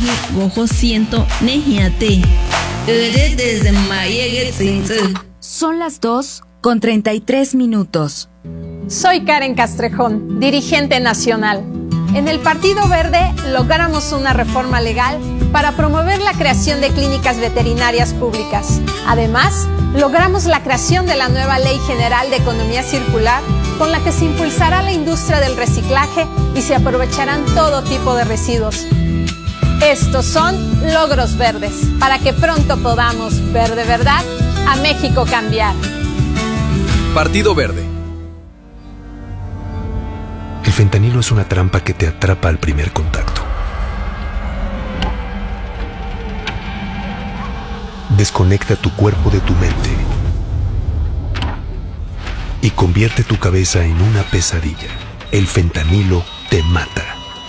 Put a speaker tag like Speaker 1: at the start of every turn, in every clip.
Speaker 1: gojo siento nejiate. Desde Mayegue Tzinze.
Speaker 2: Son las 2:33.
Speaker 3: Soy Karen Castrejón, dirigente nacional. En el Partido Verde logramos una reforma legal para promover la creación de clínicas veterinarias públicas. Además, logramos la creación de la nueva Ley General de Economía Circular, con la que se impulsará la industria del reciclaje y se aprovecharán todo tipo de residuos. Estos son logros verdes, para que pronto podamos ver de verdad a México cambiar.
Speaker 4: Partido Verde.
Speaker 5: El fentanilo es una trampa que te atrapa al primer contacto. Desconecta tu cuerpo de tu mente y convierte tu cabeza en una pesadilla. El fentanilo te mata.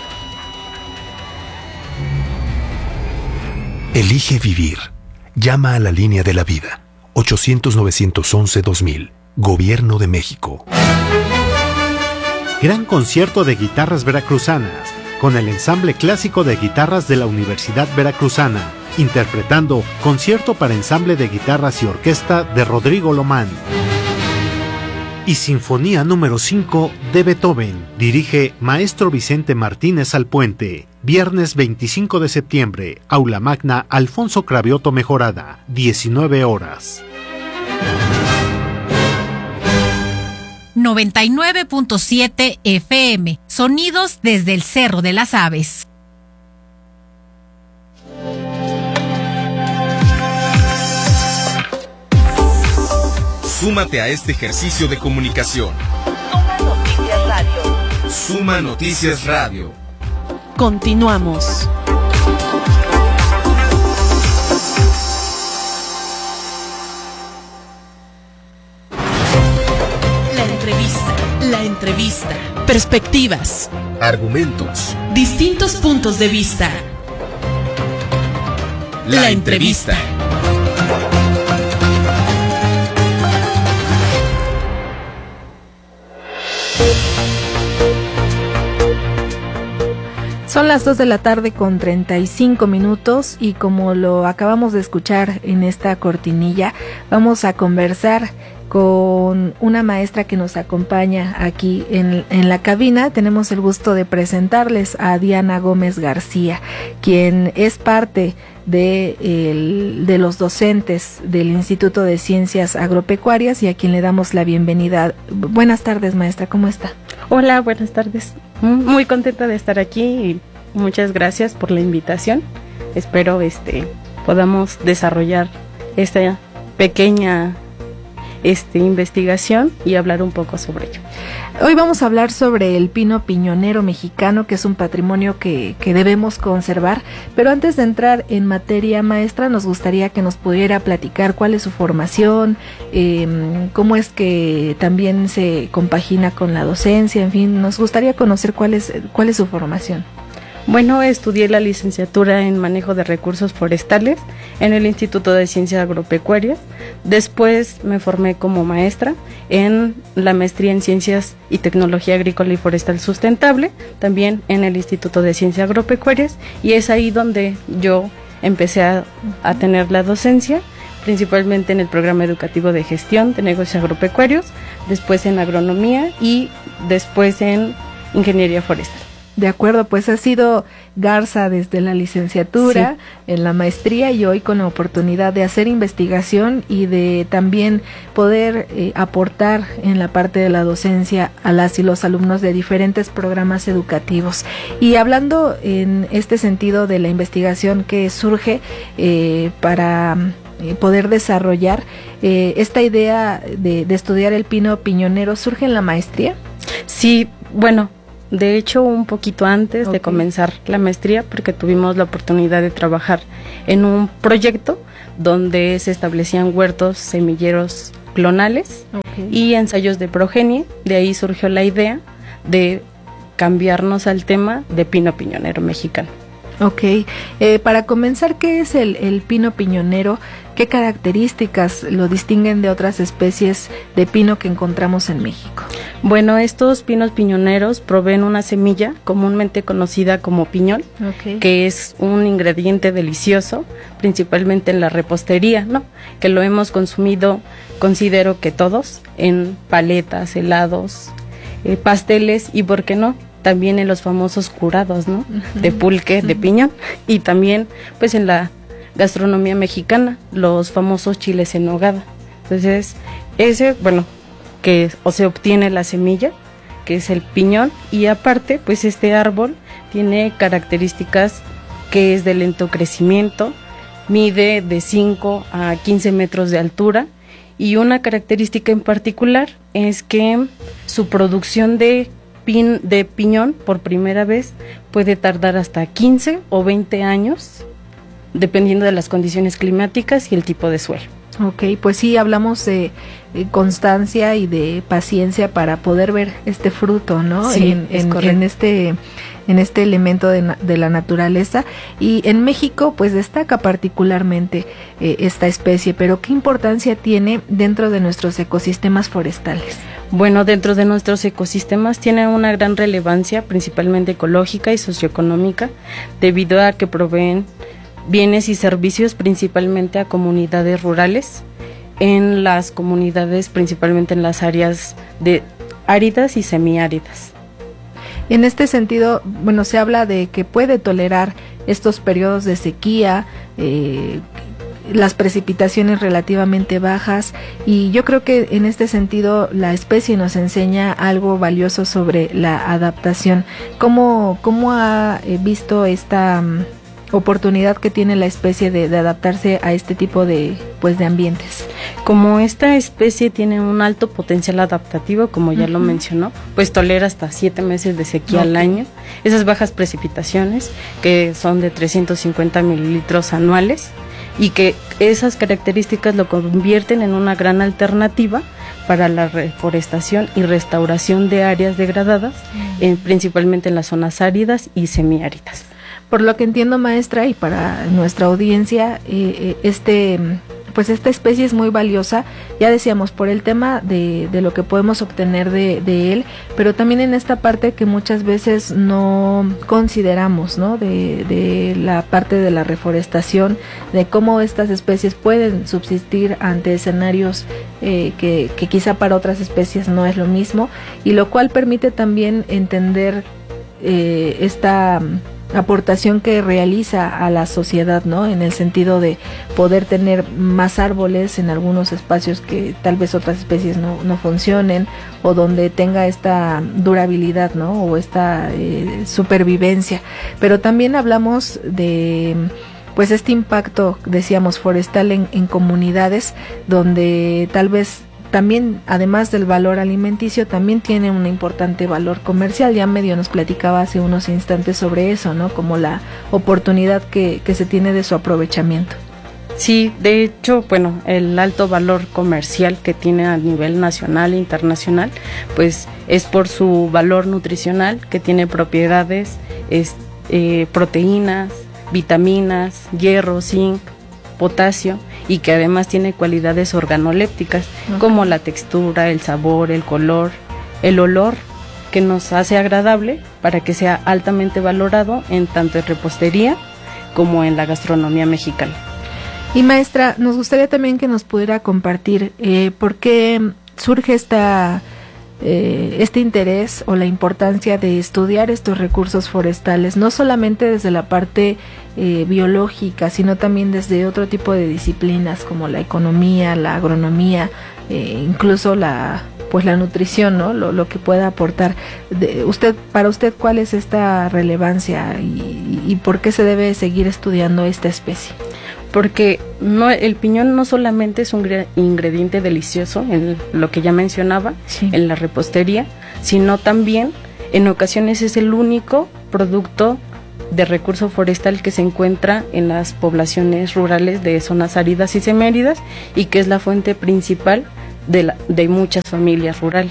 Speaker 5: Elige vivir. Llama a la línea de la vida. 800-911-2000. Gobierno de México.
Speaker 6: Gran concierto de guitarras veracruzanas, con el ensamble clásico de guitarras de la Universidad Veracruzana, interpretando Concierto para ensamble de guitarras y orquesta de Rodrigo Lomán. Y Sinfonía número 5 de Beethoven, dirige Maestro Vicente Martínez Alpuente. Viernes 25 de septiembre, Aula Magna Alfonso Cravioto Mejorada, 19 horas.
Speaker 2: 99.7 FM, sonidos desde el Cerro de las Aves.
Speaker 4: Súmate a este ejercicio de comunicación.
Speaker 7: Suma Noticias Radio.
Speaker 4: Suma Noticias Radio.
Speaker 7: Continuamos.
Speaker 8: La entrevista. Perspectivas.
Speaker 4: Argumentos.
Speaker 8: Distintos puntos de vista.
Speaker 4: La entrevista.
Speaker 9: Son las 2:35 p.m. y como lo acabamos de escuchar en esta cortinilla, vamos a conversar con una maestra que nos acompaña aquí en la cabina. Tenemos el gusto de presentarles a Diana Gómez García, quien es parte de los docentes del Instituto de Ciencias Agropecuarias y a quien le damos la bienvenida. Buenas tardes, maestra, ¿cómo está?
Speaker 10: Hola, buenas tardes. Muy contenta de estar aquí y muchas gracias por la invitación. Espero podamos desarrollar esta pequeña investigación y hablar un poco sobre ello.
Speaker 9: Hoy vamos a hablar sobre el pino piñonero mexicano, que es un patrimonio que debemos conservar, pero antes de entrar en materia, maestra, nos gustaría que nos pudiera platicar cuál es su formación, cómo es que también se compagina con la docencia, en fin, nos gustaría conocer cuál es su formación.
Speaker 10: Bueno, estudié la licenciatura en Manejo de Recursos Forestales en el Instituto de Ciencias Agropecuarias. Después me formé como maestra en la maestría en Ciencias y Tecnología Agrícola y Forestal Sustentable, también en el Instituto de Ciencias Agropecuarias, y es ahí donde yo empecé a tener la docencia, principalmente en el programa educativo de gestión de negocios agropecuarios, después en agronomía y después en ingeniería forestal.
Speaker 9: De acuerdo, pues ha sido Garza desde la licenciatura, sí, en la maestría, y hoy con la oportunidad de hacer investigación y de también poder aportar en la parte de la docencia a las y los alumnos de diferentes programas educativos. Y hablando en este sentido de la investigación que surge para poder desarrollar esta idea de estudiar el pino piñonero, ¿surge en la maestría?
Speaker 10: Sí, bueno, de hecho un poquito antes de comenzar la maestría, porque tuvimos la oportunidad de trabajar en un proyecto donde se establecían huertos semilleros clonales y ensayos de progenie. De ahí surgió la idea de cambiarnos al tema de pino piñonero mexicano.
Speaker 9: Ok, para comenzar, ¿qué es el pino piñonero? ¿Qué características lo distinguen de otras especies de pino que encontramos en México?
Speaker 10: Bueno, estos pinos piñoneros proveen una semilla comúnmente conocida como piñón, que es un ingrediente delicioso, principalmente en la repostería, ¿no? Que lo hemos consumido, considero que todos, en paletas, helados, pasteles y, ¿por qué no?, también en los famosos curados, ¿no? De pulque, de piñón, y también, pues, en la gastronomía mexicana, los famosos chiles en nogada. Entonces, ese, bueno, que o se obtiene la semilla, que es el piñón, y aparte, pues este árbol tiene características que es de lento crecimiento, mide de 5 a 15 metros de altura, y una característica en particular es que su producción de piñón por primera vez puede tardar hasta 15 o 20 años, dependiendo de las condiciones climáticas y el tipo de suelo.
Speaker 9: Ok, pues sí, hablamos de constancia y de paciencia para poder ver este fruto, ¿no?
Speaker 10: Sí,
Speaker 9: en este elemento de la naturaleza. Y en México, pues destaca particularmente esta especie, pero ¿qué importancia tiene dentro de nuestros ecosistemas forestales?
Speaker 10: Bueno, dentro de nuestros ecosistemas tiene una gran relevancia, principalmente ecológica y socioeconómica, debido a que proveen bienes y servicios principalmente a comunidades rurales, en las comunidades principalmente en las áreas de áridas y semiáridas.
Speaker 9: En este sentido, bueno, se habla de que puede tolerar estos periodos de sequía, las precipitaciones relativamente bajas, y yo creo que en este sentido la especie nos enseña algo valioso sobre la adaptación. ¿Cómo ha visto esta oportunidad que tiene la especie de adaptarse a este tipo de ambientes?
Speaker 10: Como esta especie tiene un alto potencial adaptativo, como ya lo mencionó, pues tolera hasta 7 meses de sequía al año, esas bajas precipitaciones que son de 350 mililitros anuales, y que esas características lo convierten en una gran alternativa para la reforestación y restauración de áreas degradadas, principalmente en las zonas áridas y semiáridas.
Speaker 9: Por lo que entiendo, maestra, y para nuestra audiencia, esta especie es muy valiosa, ya decíamos, por el tema de lo que podemos obtener de él, pero también en esta parte que muchas veces no consideramos, ¿no? De la parte de la reforestación, de cómo estas especies pueden subsistir ante escenarios que quizá para otras especies no es lo mismo, y lo cual permite también entender esta aportación que realiza a la sociedad, ¿no? En el sentido de poder tener más árboles en algunos espacios que tal vez otras especies no funcionen, o donde tenga esta durabilidad, ¿no? O esta supervivencia. Pero también hablamos de pues este impacto, decíamos, forestal en comunidades donde tal vez también, además del valor alimenticio, también tiene un importante valor comercial. Ya medio nos platicaba hace unos instantes sobre eso, ¿no? Como la oportunidad que se tiene de su aprovechamiento.
Speaker 10: Sí, de hecho, bueno, el alto valor comercial que tiene a nivel nacional e internacional, pues es por su valor nutricional, que tiene propiedades, proteínas, vitaminas, hierro, zinc, potasio, y que además tiene cualidades organolépticas, como la textura, el sabor, el color, el olor, que nos hace agradable para que sea altamente valorado en tanto en repostería como en la gastronomía mexicana.
Speaker 9: Y maestra, nos gustaría también que nos pudiera compartir por qué surge este interés o la importancia de estudiar estos recursos forestales, no solamente desde la parte biológica, sino también desde otro tipo de disciplinas como la economía, la agronomía, incluso la nutrición, ¿no? Lo que pueda aportar. Para usted, ¿cuál es esta relevancia y por qué se debe seguir estudiando esta especie?
Speaker 10: Porque el piñón no solamente es un ingrediente delicioso, en lo que ya mencionaba, en la repostería, sino también en ocasiones es el único producto de recurso forestal que se encuentra en las poblaciones rurales de zonas áridas y semiáridas, y que es la fuente principal de muchas familias rurales.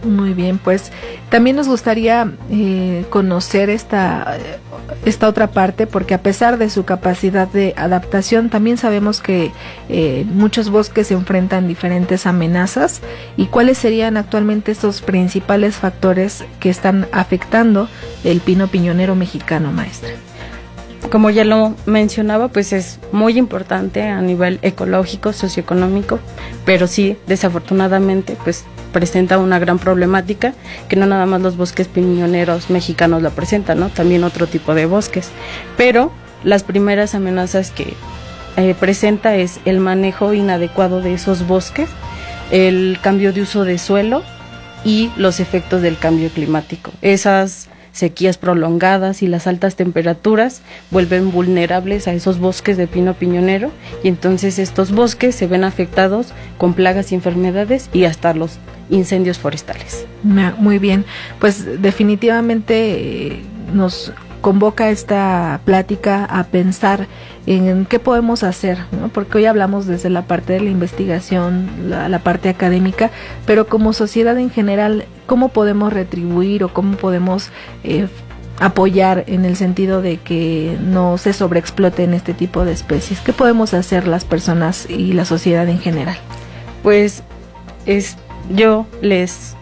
Speaker 9: Muy bien, pues también nos gustaría conocer esta otra parte, porque a pesar de su capacidad de adaptación, también sabemos que muchos bosques se enfrentan diferentes amenazas. ¿Y cuáles serían actualmente estos principales factores que están afectando el pino piñonero mexicano, maestra?
Speaker 10: Como ya lo mencionaba, pues es muy importante a nivel ecológico, socioeconómico, pero sí, desafortunadamente, pues presenta una gran problemática, que no nada más los bosques piñoneros mexicanos la presentan, ¿no? También otro tipo de bosques. Pero las primeras amenazas que presenta es el manejo inadecuado de esos bosques, el cambio de uso de suelo y los efectos del cambio climático. Esas sequías prolongadas y las altas temperaturas vuelven vulnerables a esos bosques de pino piñonero, y entonces estos bosques se ven afectados con plagas y enfermedades y hasta los incendios forestales.
Speaker 9: Muy bien, pues definitivamente nos convoca esta plática a pensar en qué podemos hacer, ¿no? Porque hoy hablamos desde la parte de la investigación, la parte académica, pero como sociedad en general, ¿cómo podemos retribuir o cómo podemos apoyar en el sentido de que no se sobreexploten este tipo de especies? ¿Qué podemos hacer las personas y la sociedad en general?
Speaker 10: Pues yo les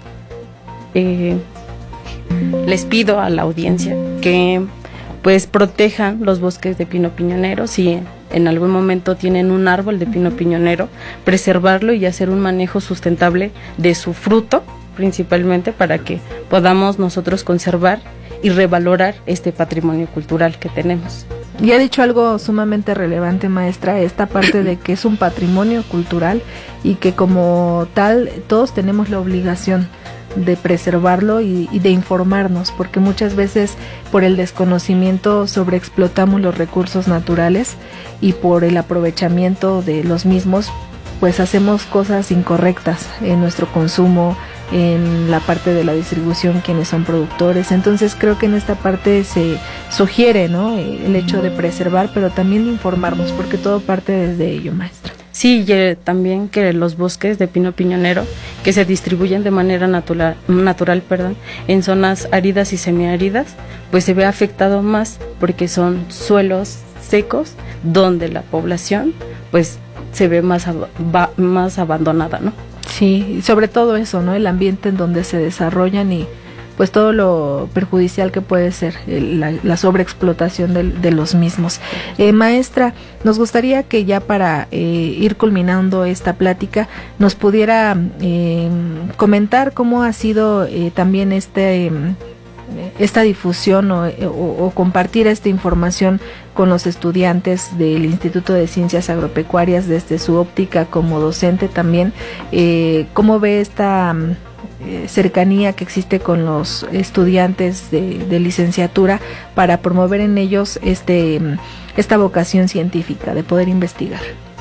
Speaker 10: pido a la audiencia que pues protejan los bosques de pino piñonero. Si en algún momento tienen un árbol de pino piñonero, preservarlo y hacer un manejo sustentable de su fruto, principalmente para que podamos nosotros conservar y revalorar este patrimonio cultural que tenemos.
Speaker 9: Y ha dicho algo sumamente relevante, maestra, esta parte de que es un patrimonio cultural y que como tal todos tenemos la obligación de preservarlo y de informarnos, porque muchas veces por el desconocimiento sobreexplotamos los recursos naturales y por el aprovechamiento de los mismos pues hacemos cosas incorrectas en nuestro consumo, en la parte de la distribución, quienes son productores. Entonces creo que en esta parte se sugiere, ¿no?, el hecho de preservar, pero también de informarnos, porque todo parte desde ello, maestra.
Speaker 10: Sí, y también que los bosques de pino piñonero que se distribuyen de manera natural, en zonas áridas y semiáridas, pues se ve afectado más porque son suelos secos donde la población pues se ve más abandonada, ¿no?
Speaker 9: Sí, y sobre todo eso, ¿no?, el ambiente en donde se desarrollan y pues todo lo perjudicial que puede ser la sobreexplotación de los mismos. Maestra, nos gustaría que ya para ir culminando esta plática nos pudiera comentar cómo ha sido también esta difusión o compartir esta información con los estudiantes del Instituto de Ciencias Agropecuarias desde su óptica como docente también. ¿Cómo ve esta cercanía que existe con los estudiantes de licenciatura para promover en ellos esta vocación científica de poder investigar?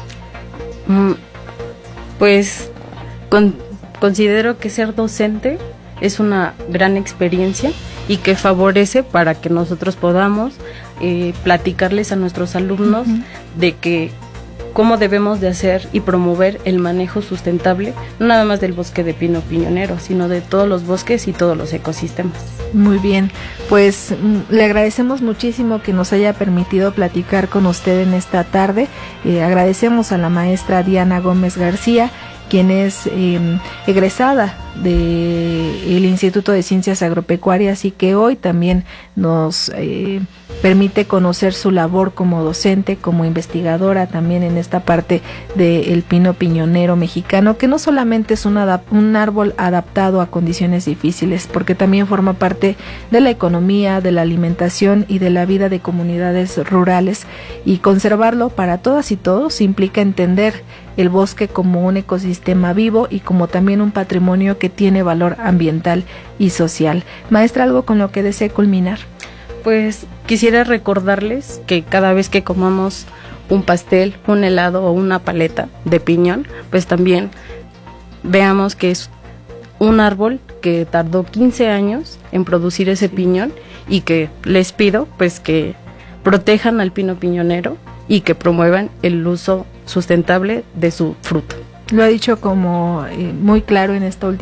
Speaker 10: Pues considero que ser docente es una gran experiencia y que favorece para que nosotros podamos platicarles a nuestros alumnos de que cómo debemos de hacer y promover el manejo sustentable, no nada más del bosque de pino piñonero, sino de todos los bosques y todos los ecosistemas.
Speaker 9: Muy bien, pues le agradecemos muchísimo que nos haya permitido platicar con usted en esta tarde. Agradecemos a la maestra Diana Gómez García, quien es egresada del Instituto de Ciencias Agropecuarias y que hoy también nos permite conocer su labor como docente, como investigadora también en esta parte del pino piñonero mexicano, que no solamente es un árbol adaptado a condiciones difíciles, porque también forma parte de la economía, de la alimentación y de la vida de comunidades rurales, y conservarlo para todas y todos implica entender el bosque como un ecosistema vivo y como también un patrimonio que tiene valor ambiental y social. Maestra, ¿algo con lo que desee culminar?
Speaker 10: Pues quisiera recordarles que cada vez que comamos un pastel, un helado o una paleta de piñón, pues también veamos que es un árbol que tardó 15 años en producir ese piñón, y que les pido pues que protejan al pino piñonero y que promuevan el uso sustentable de su fruto.
Speaker 9: Lo ha dicho como muy claro en esta última